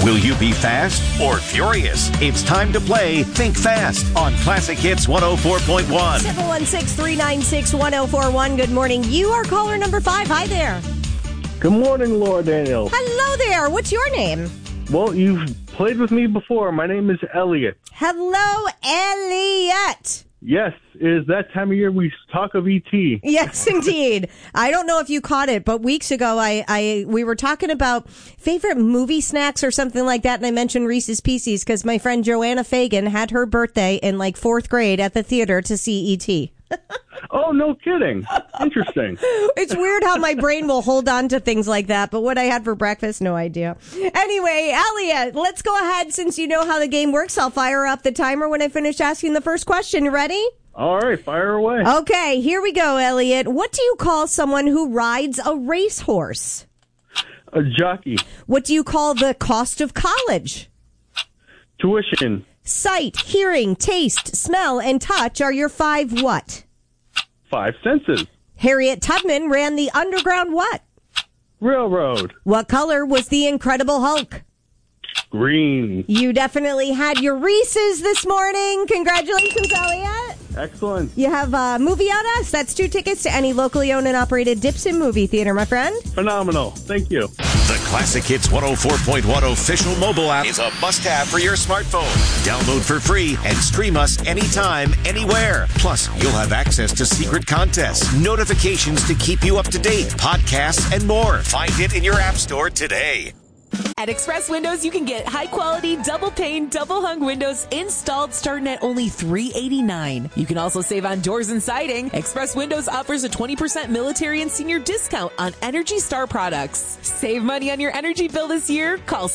Will you be fast or furious? It's time to play Think Fast on Classic Hits 104.1. 716-396-1041. Good morning. You are caller number 5. Hi there. Good morning, Laura Daniels. Hello there. What's your name? Well, you've played with me before. My name is Elliot. Hello, Elliot. Yes, it is that time of year we talk of E.T. Yes, indeed. I don't know if you caught it, but weeks ago we were talking about favorite movie snacks or something like that, and I mentioned Reese's Pieces because my friend Joanna Fagan had her birthday in like 4th grade at the theater to see E.T. Oh, no kidding. Interesting. It's weird how my brain will hold on to things like that, but what I had for breakfast, no idea. Anyway, Elliot, let's go ahead. Since you know how the game works, I'll fire up the timer when I finish asking the first question. You ready? All right, fire away. Okay, here we go, Elliot. What do you call someone who rides a racehorse? A jockey. What do you call the cost of college? Tuition. Sight, hearing, taste, smell, and touch are your 5 what? 5 senses. Harriet Tubman ran the underground what? Railroad. What color was the Incredible Hulk? Green. You definitely had your Reese's this morning. Congratulations, Elliot. Excellent. You have a movie on us. That's 2 tickets to any locally owned and operated Dipson movie theater, my friend. Phenomenal. Thank you. The Classic Hits 104.1 official mobile app is a must-have for your smartphone. Download for free and stream us anytime, anywhere. Plus, you'll have access to secret contests, notifications to keep you up to date, podcasts, and more. Find it in your app store today. At Express Windows, you can get high-quality, double-pane, double-hung windows installed starting at only $389. You can also save on doors and siding. Express Windows offers a 20% military and senior discount on Energy Star products. Save money on your energy bill this year. Call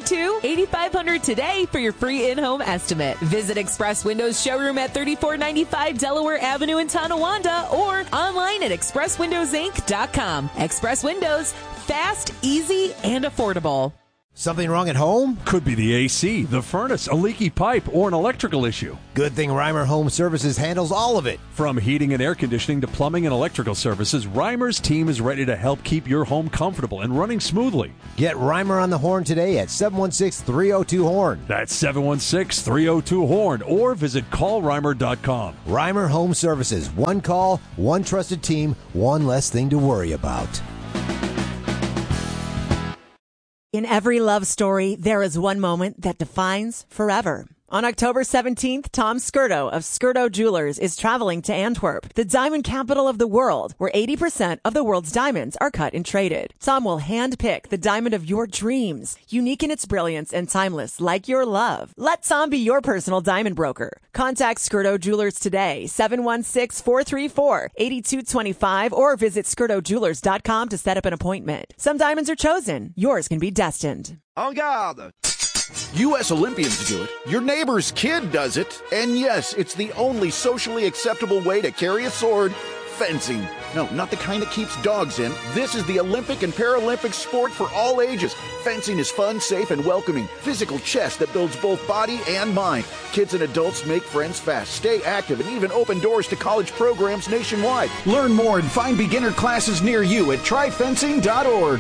602-8500 today for your free in-home estimate. Visit Express Windows showroom at 3495 Delaware Avenue in Tonawanda or online at expresswindowsinc.com. Express Windows, fast, easy, and affordable. Something wrong at home? Could be the AC, the furnace, a leaky pipe, or an electrical issue. Good thing Reimer Home Services handles all of it. From heating and air conditioning to plumbing and electrical services, Reimer's team is ready to help keep your home comfortable and running smoothly. Get Reimer on the horn today at 716-302-HORN. That's 716-302-HORN, or visit callreimer.com. Reimer Home Services. One call, one trusted team, one less thing to worry about. In every love story, there is one moment that defines forever. On October 17th, Tom Skirto of Skirto Jewelers is traveling to Antwerp, the diamond capital of the world, where 80% of the world's diamonds are cut and traded. Tom will handpick the diamond of your dreams, unique in its brilliance and timeless like your love. Let Tom be your personal diamond broker. Contact Skirto Jewelers today, 716-434-8225, or visit skirtojewelers.com to set up an appointment. Some diamonds are chosen. Yours can be destined. En garde! U.S. Olympians do it. Your neighbor's kid does it. And yes, it's the only socially acceptable way to carry a sword. Fencing. No, not the kind that keeps dogs in. This is the Olympic and Paralympic sport for all ages. Fencing is fun, safe, and welcoming. Physical chess that builds both body and mind. Kids and adults make friends fast, stay active, and even open doors to college programs nationwide. Learn more and find beginner classes near you at tryfencing.org.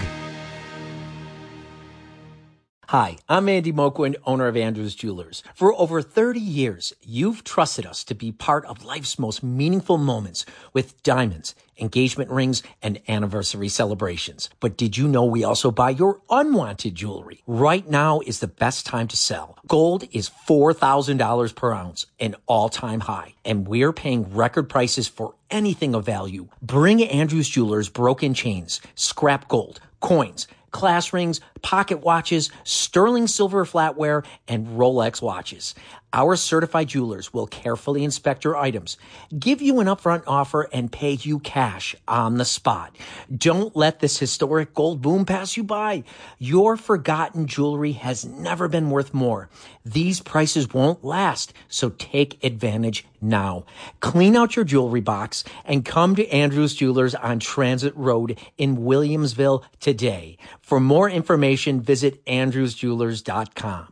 Hi, I'm Andy Moquin, owner of Andrews Jewelers. For over 30 years, you've trusted us to be part of life's most meaningful moments with diamonds, engagement rings, and anniversary celebrations. But did you know we also buy your unwanted jewelry? Right now is the best time to sell. Gold is $4,000 per ounce, an all-time high, and we're paying record prices for anything of value. Bring Andrews Jewelers broken chains, scrap gold, coins, class rings, pocket watches, sterling silver flatware, and Rolex watches. Our certified jewelers will carefully inspect your items, give you an upfront offer, and pay you cash on the spot. Don't let this historic gold boom pass you by. Your forgotten jewelry has never been worth more. These prices won't last, so take advantage now. Clean out your jewelry box and come to Andrews Jewelers on Transit Road in Williamsville today. For more information, visit andrewsjewelers.com.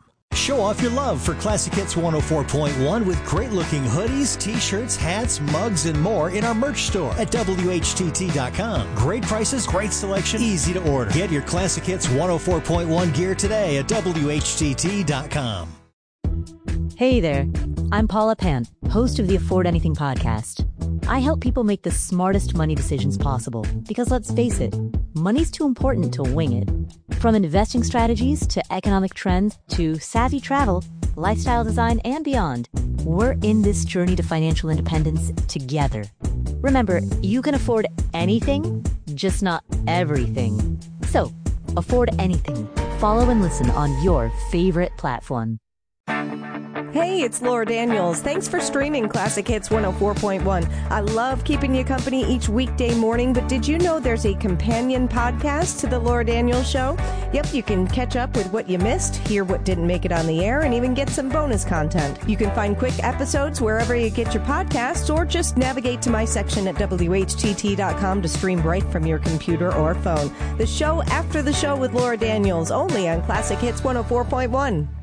show off your love for Classic Hits 104.1 with great-looking hoodies, t-shirts, hats, mugs, and more in our merch store at WHTT.com. Great prices, great selection, easy to order. Get your Classic Hits 104.1 gear today at WHTT.com. Hey there, I'm Paula Pant, host of the Afford Anything podcast. I help people make the smartest money decisions possible because, let's face it, money's too important to wing it. From investing strategies to economic trends to savvy travel, lifestyle design, and beyond, we're in this journey to financial independence together. Remember, you can afford anything, just not everything. So, afford anything. Follow and listen on your favorite platform. Hey, it's Laura Daniels. Thanks for streaming Classic Hits 104.1. I love keeping you company each weekday morning, but did you know there's a companion podcast to The Laura Daniels Show? Yep, you can catch up with what you missed, hear what didn't make it on the air, and even get some bonus content. You can find quick episodes wherever you get your podcasts, or just navigate to my section at WHTT.com to stream right from your computer or phone. The show after the show with Laura Daniels, only on Classic Hits 104.1.